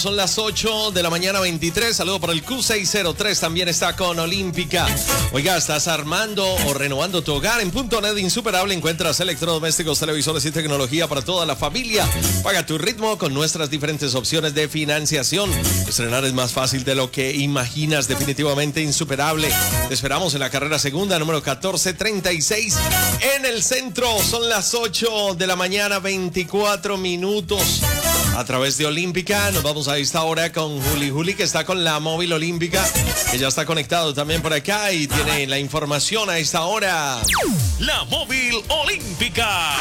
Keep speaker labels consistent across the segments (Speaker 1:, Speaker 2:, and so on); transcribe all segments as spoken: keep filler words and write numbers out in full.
Speaker 1: Son las ocho de la mañana veintitrés. Saludo para el Q seiscientos tres. También está con Olímpica. Oiga, ¿estás armando o renovando tu hogar? En Punto Net Insuperable encuentras electrodomésticos, televisores y tecnología para toda la familia. Paga tu ritmo con nuestras diferentes opciones de financiación. Estrenar es más fácil de lo que imaginas. Definitivamente Insuperable. Te esperamos en la carrera segunda, número catorce treinta y seis, en el centro. Son las ocho de la mañana, veinticuatro minutos. A través de Olímpica nos vamos a esta hora con Juli. Juli, que está con la móvil Olímpica, que ya está conectado también por acá y tiene la información a esta hora.
Speaker 2: La móvil Olímpica.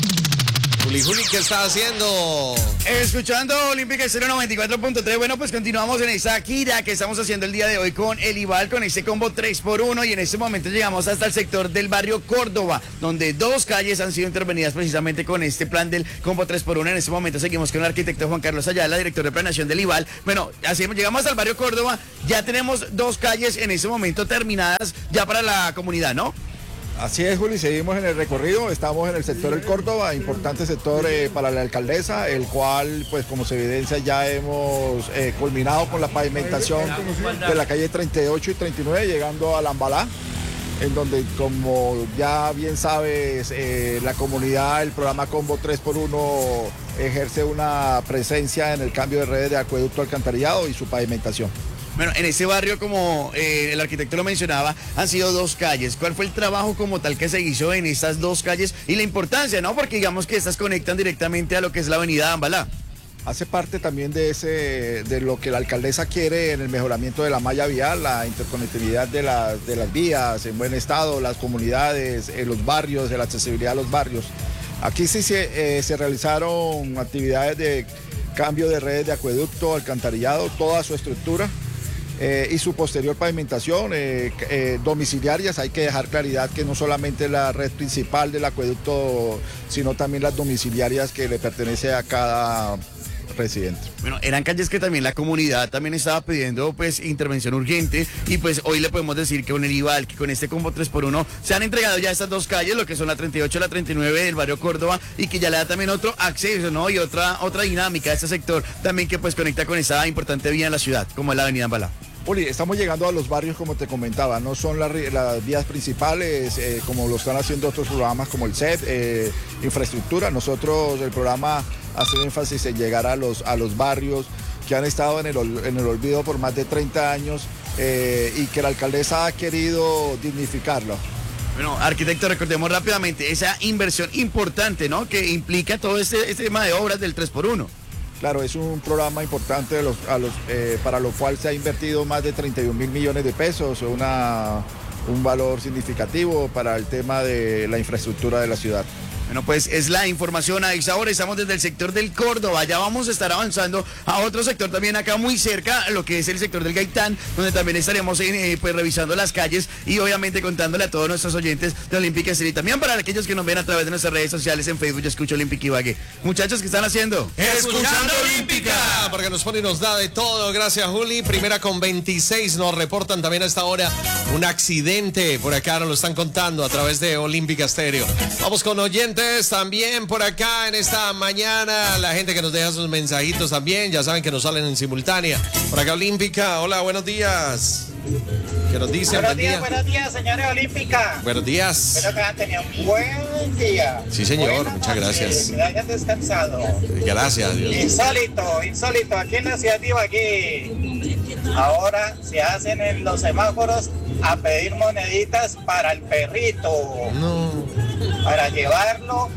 Speaker 1: Juli, Juli, ¿qué está haciendo?
Speaker 3: Escuchando Olímpica cero noventa y cuatro punto tres. Bueno, pues continuamos en esta gira que estamos haciendo el día de hoy con el Ival, con este combo tres por uno, y en este momento llegamos hasta el sector del barrio Córdoba, donde dos calles han sido intervenidas precisamente con este plan del combo tres por uno. En este momento seguimos con el arquitecto Juan Carlos Ayala, director de planeación del Ival. Bueno, así llegamos al barrio Córdoba, ya tenemos dos calles en este momento terminadas ya para la comunidad, ¿no?
Speaker 4: Así es, Juli, seguimos en el recorrido, estamos en el sector del Córdoba, importante sector eh, para la alcaldesa, el cual, pues como se evidencia, ya hemos eh, culminado con la pavimentación de la calle treinta y ocho y treinta y nueve, llegando a Lambalá, en donde, como ya bien sabes, eh, la comunidad, el programa Combo tres por uno ejerce una presencia en el cambio de redes de acueducto alcantarillado y su pavimentación.
Speaker 3: Bueno, en ese barrio, como eh, el arquitecto lo mencionaba, han sido dos calles. ¿Cuál fue el trabajo como tal que se hizo en estas dos calles y la importancia, no? Porque digamos que estas conectan directamente a lo que es la avenida Ambalá.
Speaker 4: Hace parte también de ese, de lo que la alcaldesa quiere en el mejoramiento de la malla vial, la interconectividad de, la, de las vías en buen estado, las comunidades, eh, los barrios, de la accesibilidad a los barrios. Aquí sí se, eh, se realizaron actividades de cambio de redes de acueducto, alcantarillado, toda su estructura. Eh, y su posterior pavimentación, eh, eh, domiciliarias. Hay que dejar claridad que no solamente la red principal del acueducto, sino también las domiciliarias que le pertenece a cada residente.
Speaker 3: Bueno, eran calles que también la comunidad también estaba pidiendo pues intervención urgente, y pues hoy le podemos decir que con el Ival, que con este combo tres por uno se han entregado ya estas dos calles, lo que son la treinta y ocho y la treinta y nueve del barrio Córdoba, y que ya le da también otro acceso, ¿no? Y otra, otra dinámica a este sector también, que pues conecta con esa importante vía en la ciudad, como es la avenida Ambalá.
Speaker 4: Uli, estamos llegando a los barrios, como te comentaba, no son las, las vías principales, eh, como lo están haciendo otros programas como el C E T, eh, infraestructura. Nosotros, el programa hace énfasis en llegar a los, a los barrios que han estado en el, en el olvido por más de treinta años, eh, y que la alcaldesa ha querido dignificarlo.
Speaker 3: Bueno, arquitecto, recordemos rápidamente esa inversión importante, ¿no? Que implica todo este, este tema de obras del tres por uno.
Speaker 4: Claro, es un programa importante de los, a los, eh, para lo cual se ha invertido más de treinta y un mil millones de pesos, una, un valor significativo para el tema de la infraestructura de la ciudad.
Speaker 3: Bueno, pues es la información a esta hora. Estamos desde el sector del Córdoba. Ya vamos a estar avanzando a otro sector también acá muy cerca, lo que es el sector del Gaitán, donde también estaremos eh, pues revisando las calles y obviamente contándole a todos nuestros oyentes de Olímpica Estéreo, y también para aquellos que nos ven a través de nuestras redes sociales en Facebook. Yo escucho Olímpica Ibagué. Muchachos, ¿qué están haciendo?
Speaker 1: Escuchando Olímpica, porque nos pone y nos da de todo. Gracias, Juli. Primera con veintiséis. Nos reportan también a esta hora un accidente. Por acá nos lo están contando a través de Olímpica Estéreo. Vamos con oyentes también por acá en esta mañana, la gente que nos deja sus mensajitos también, ya saben que nos salen en simultánea. Por acá Olímpica, hola, buenos días. ¿Qué nos dicen?
Speaker 5: Buenos días, buenos días, señores Olímpica.
Speaker 1: Buenos días.
Speaker 5: Espero que hayan tenido un buen día.
Speaker 1: Sí, señor,
Speaker 5: Buenas
Speaker 1: muchas
Speaker 5: noches,
Speaker 1: gracias.
Speaker 5: que hayan descansado.
Speaker 1: Gracias, Dios.
Speaker 5: Insólito, insólito, aquí en la ciudad de Ibagué. Ahora se hacen en los semáforos a pedir moneditas para el perrito.
Speaker 1: No.
Speaker 5: Para llevarlo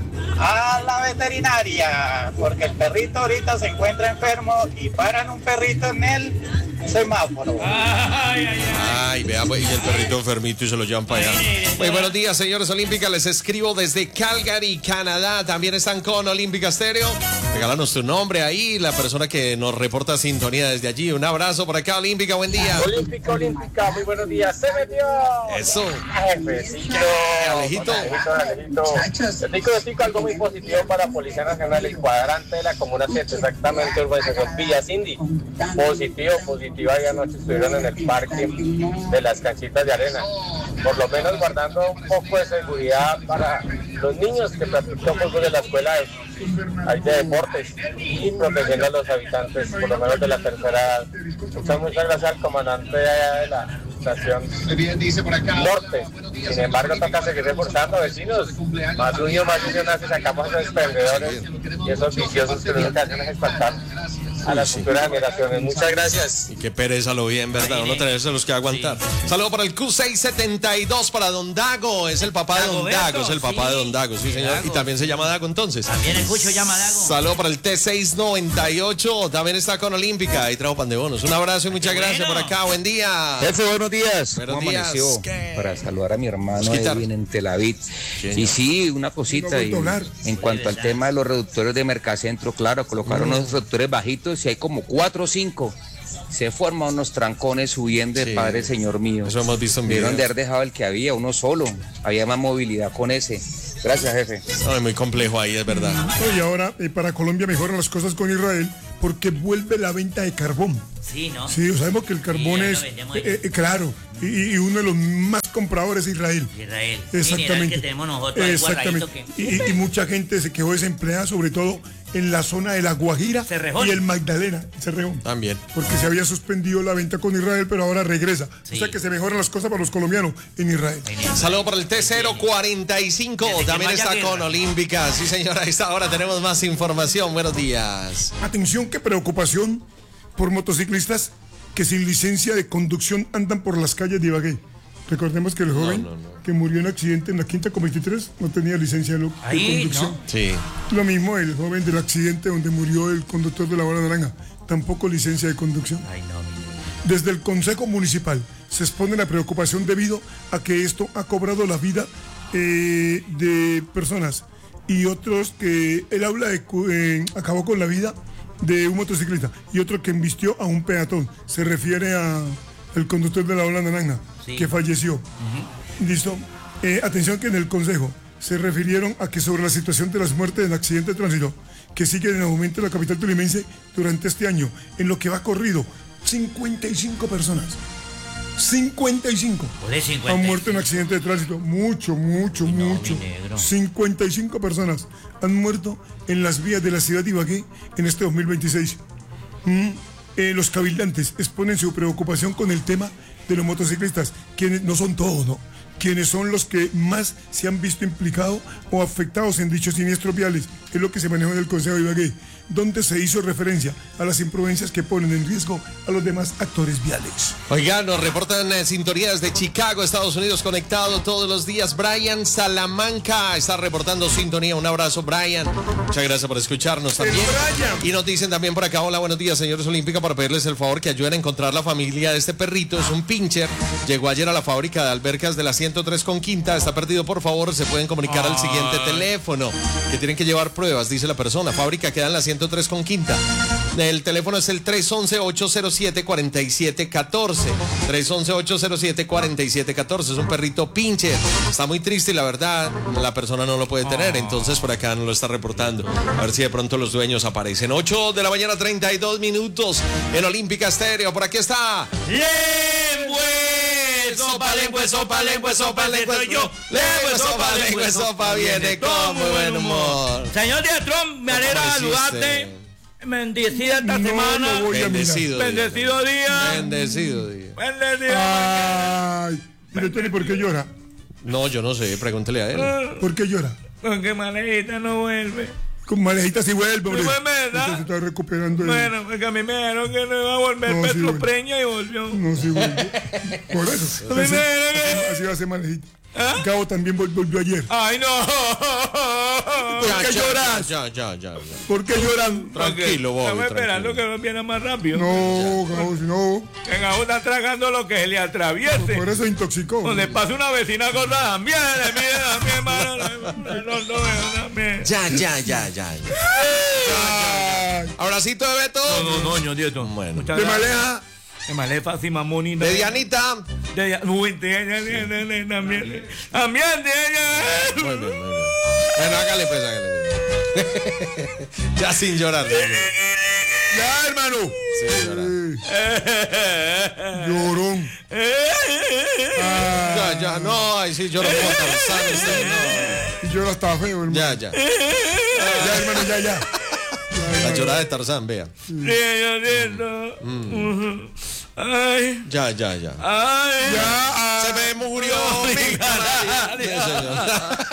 Speaker 5: a la veterinaria, porque el perrito ahorita se encuentra enfermo y paran un perrito en el semáforo.
Speaker 1: Ay, ay, ay. Ay, vea, pues, y el perrito enfermito y se lo llevan para allá. Muy buenos días, señores Olímpica. Les escribo desde Calgary, Canadá. También están con Olímpica Estéreo. Regálanos tu nombre ahí, la persona que nos reporta sintonía desde allí. Un abrazo por acá, Olímpica. Buen día.
Speaker 5: Olímpica, Olímpica. Muy buenos días. Se metió.
Speaker 1: Eso.
Speaker 5: Jefecito.
Speaker 1: Alejito.
Speaker 5: Alejito, Alejito. Les digo, les digo algo muy positivo para la Policía Nacional, el cuadrante de la Comuna siete, exactamente, urbanización Villa Cindy. Positivo, positivo.
Speaker 6: positiva y anoche estuvieron en el parque de las canchitas de arena. Por lo menos guardando un poco de seguridad para los niños que practican fútbol de la escuela de, de deportes y protegiendo a los habitantes, por lo menos de la tercera edad. Muchas, muchas gracias al comandante de, allá de la estación norte. Sin embargo, toca seguir reforzando, vecinos. Más unidos, más visionarios, sacamos a esos emprendedores y esos viciosos que lo que hacen es espantar a las futuras generaciones. Muchas gracias.
Speaker 1: Y qué pereza lo bien, ¿verdad? Uno tenerse los que aguantar. Sí. Saludo para el Q seiscientos setenta y dos, para Don Dago. Es el papá Dago de Don Dago, Dago, es el papá sí. de Don Dago, sí, señor. Dago. Y también se llama Dago, entonces.
Speaker 7: También escucho llama Dago.
Speaker 1: Saludo para el T seiscientos noventa y ocho, también está con Olímpica. Ahí trajo pan de bonos. Un abrazo y muchas gracias bueno. por acá. Buen día.
Speaker 8: Jefe, buenos días.
Speaker 1: Buenos
Speaker 8: ¿Cómo
Speaker 1: días.
Speaker 8: amaneció?
Speaker 1: ¿Qué?
Speaker 8: Para saludar a mi hermano Edwin en Tel Aviv. Y sí, una cosita. Y, en cuanto al tema de los reductores de Mercacentro, claro, colocaron mm. unos reductores bajitos y hay como cuatro o cinco. Se forman unos trancones subiendo de sí. Padre Señor mío.
Speaker 1: Eso hemos visto en videos.
Speaker 8: Debieron de haber dejado el que había, uno solo. Había más movilidad con ese. Gracias, jefe.
Speaker 1: No, es muy complejo ahí, es verdad.
Speaker 9: Y ahora, eh, para Colombia mejoran las cosas con Israel porque vuelve la venta de carbón.
Speaker 7: Sí, ¿no?
Speaker 9: Sí, sabemos que el carbón sí, es, eh, eh, claro, y, y uno de los más compradores es Israel.
Speaker 7: Israel.
Speaker 9: Exactamente.
Speaker 7: Que tenemos nosotros
Speaker 9: Exactamente. Que... Y, y mucha gente se quedó desempleada, sobre todo en la zona de La Guajira
Speaker 7: Cerrejón.
Speaker 9: Y el Magdalena, Cerrejón.
Speaker 1: También.
Speaker 9: Porque se había suspendido la venta con Israel, pero ahora regresa. Sí. O sea que se mejoran las cosas para los colombianos en Israel.
Speaker 1: Saludo para el T cero cuarenta y cinco, también está guerra. Con Olímpica. Sí, señora, a esta hora tenemos más información. Buenos días.
Speaker 9: Atención, qué preocupación por motociclistas que sin licencia de conducción andan por las calles de Ibagué. Recordemos que el joven no, no, no. que murió en accidente en la quinta con veintitrés no tenía licencia de,
Speaker 7: Ahí,
Speaker 9: de conducción.
Speaker 7: ¿no?
Speaker 1: Sí.
Speaker 9: Lo mismo el joven del accidente donde murió el conductor de la Bola Naranja, tampoco licencia de conducción.
Speaker 7: Ay, no,
Speaker 9: Desde el Consejo Municipal se expone la preocupación debido a que esto ha cobrado la vida eh, de personas y otros que él habla de eh, acabó con la vida de un motociclista y otro que embistió a un peatón. Se refiere a el conductor de la Ola Naranja, sí. que falleció. Uh-huh. Listo. Eh, atención que en el Consejo se refirieron a que sobre la situación de las muertes en accidente de tránsito que siguen en aumento en la capital tolimense durante este año, en lo que va corrido, cincuenta y cinco personas. cincuenta y cinco han muerto en accidente de tránsito. Mucho, mucho, no, mucho. cincuenta y cinco personas han muerto en las vías de la ciudad de Ibagué en este dos mil veintiséis. Mm. Eh, los cabildantes exponen su preocupación con el tema de los motociclistas, quienes no son todos, ¿no? Quienes son los que más se han visto implicados o afectados en dichos siniestros viales, es lo que se manejó en el Consejo de Ibagué, donde se hizo referencia a las imprudencias que ponen en riesgo a los demás actores viales.
Speaker 1: Oigan, nos reportan eh, sintonías de Chicago, Estados Unidos, conectado todos los días. Brian Salamanca está reportando sintonía. Un abrazo, Brian. Muchas gracias por escucharnos también. Y nos dicen también por acá, hola, buenos días, señores Olímpica, para pedirles el favor que ayuden a encontrar la familia de este perrito. Es un pincher. Llegó ayer a la fábrica de albercas de la ciento tres con Quinta. Está perdido, por favor, se pueden comunicar Ay. al siguiente teléfono, que tienen que llevar pruebas, dice la persona. Fábrica queda en la ciento tres con Quinta. El teléfono es el tres once, ocho cero siete, cuatro siete uno cuatro. tres once, ocho cero siete, cuatro siete uno cuatro. Es un perrito pincher. Está muy triste y la verdad, la persona no lo puede tener. Entonces por acá no lo está reportando. A ver si de pronto los dueños aparecen. ocho de la mañana, treinta y dos minutos en Olímpica Estéreo. Por aquí está.
Speaker 2: Lengüe, sopa, lengüe, sopa, lengüe, sopa, lengüe, yo.
Speaker 1: Lengüe, sopa, lengüe, sopa, viene con muy buen humor.
Speaker 7: Señor Trump, me alegra saludarte. Bendecida esta no, semana.
Speaker 1: No bendecido,
Speaker 7: bendecido día.
Speaker 1: día. Bendecido día.
Speaker 7: Bendecido.
Speaker 9: Ay, ¿y por qué llora?
Speaker 1: No, yo no sé, pregúntele a él.
Speaker 9: ¿Por qué llora?
Speaker 7: Porque Malejita no vuelve.
Speaker 9: Con Malejita sí vuelve, hombre.
Speaker 7: No vuelve, ¿verdad?
Speaker 9: Se está recuperando.
Speaker 7: Bueno, porque a mí me dijeron que no iba a volver no, Petro sí Preña y volvió.
Speaker 9: No, sí vuelve. Por eso. Así, así va a ser Malejita. ¿Ah? Cabo también vol volvió ayer.
Speaker 7: ¡Ay, no!
Speaker 9: ¿Por
Speaker 1: ya,
Speaker 9: qué
Speaker 1: ya,
Speaker 9: lloras?
Speaker 1: Ya, ya, ya, ya.
Speaker 9: ¿Por qué lloran?
Speaker 1: Tranquilo, Bobby.
Speaker 7: Estamos esperando que nos viera más rápido.
Speaker 9: No, Gabo, si no.
Speaker 7: Que Gabo está tragando lo que se le atraviese.
Speaker 9: Por, por eso intoxicó.
Speaker 7: Donde pasa una vecina con la también, mira, mi hermano. No, no, también.
Speaker 1: Ya, ya, ya, ya. Abracito de Beto.
Speaker 7: No, no, no, ño, Dieto.
Speaker 1: Bueno.
Speaker 9: De Maleja.
Speaker 7: De Malefa, sí, mamón.
Speaker 1: De Dianita.
Speaker 7: De Uy, de ella, también. También de ella.
Speaker 1: Muy bien, muy bien. Bueno, hágale pues, hágale. Ya sin llorar.
Speaker 9: Ya, hermano.
Speaker 1: Sí,
Speaker 9: Llorón.
Speaker 1: Ah. Ya, ya, no, ay, sí, lloro como Tarzán, usted, no.
Speaker 9: Y llora hasta feo, hermano.
Speaker 1: Ya, ya.
Speaker 9: Ya, hermano, ya, ya.
Speaker 1: La llorada de Tarzán, vea.
Speaker 7: Sí, yo siento. Mm. Ay.
Speaker 1: Ya, ya, ya.
Speaker 7: Ay.
Speaker 1: Ya, se me murió mi canaria.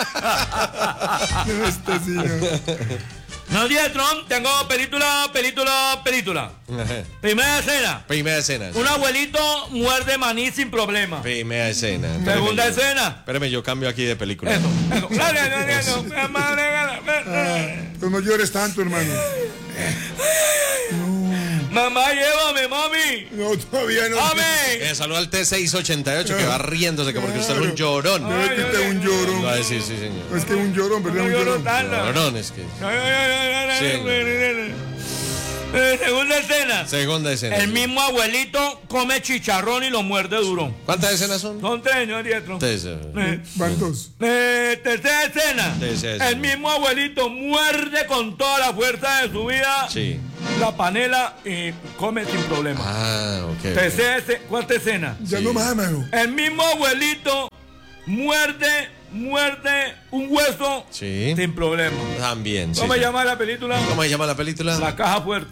Speaker 9: Este señor.
Speaker 7: No, Dietron, tengo película, película, película.
Speaker 1: Ajá.
Speaker 7: Primera escena.
Speaker 1: Primera escena.
Speaker 7: Un abuelito muerde maní sin problema.
Speaker 1: Primera escena.
Speaker 7: Segunda
Speaker 1: Espérame, yo-
Speaker 7: escena.
Speaker 1: Espérame, yo cambio aquí de película.
Speaker 7: Eso, eso. Claro, no, no, no, no, madre,
Speaker 9: Tú no llores tanto, hermano.
Speaker 7: mamá, llévame, mami.
Speaker 9: No, todavía no.
Speaker 7: ¡Mami!
Speaker 1: Eh, saluda al T seis ochenta y ocho que va riéndose que porque usted es un llorón.
Speaker 9: No es que usted es un llorón.
Speaker 1: Va a decir, sí, señor.
Speaker 9: Es que es un llorón, ¿verdad?
Speaker 7: No
Speaker 9: Un
Speaker 7: lloro
Speaker 9: llorón.
Speaker 7: tanto.
Speaker 1: Llorón es que.
Speaker 7: No, no, no, no, no,
Speaker 1: Sí,
Speaker 7: no, no. Eh, Segunda escena.
Speaker 1: Segunda escena.
Speaker 7: El mismo abuelito come chicharrón y lo muerde duro.
Speaker 1: ¿Cuántas escenas son?
Speaker 7: Son tres, ¿no, Dietro?
Speaker 1: Tres, eh.
Speaker 7: Eh,
Speaker 9: Van dos.
Speaker 7: eh, tercera escena.
Speaker 1: Tercera escena.
Speaker 7: El mismo abuelito muerde con toda la fuerza de su vida
Speaker 1: Sí.
Speaker 7: la panela y come sin problema.
Speaker 1: Ah, ok. ok.
Speaker 7: Tercera escena. Cuarta escena.
Speaker 9: Ya
Speaker 1: Sí.
Speaker 9: no más, hermano.
Speaker 7: El mismo abuelito muerde, muerde un hueso
Speaker 1: Sí.
Speaker 7: sin problema.
Speaker 1: También. sí,
Speaker 7: ¿Cómo se
Speaker 1: sí.
Speaker 7: llama la película?
Speaker 1: ¿Cómo se llama la película?
Speaker 7: La caja fuerte.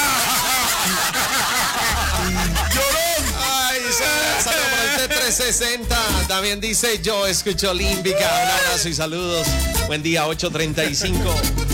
Speaker 1: Ay, sal- saludos para el T trescientos sesenta. También dice yo escucho Olímpica. Un abrazo y saludos. Buen día, ocho treinta y cinco.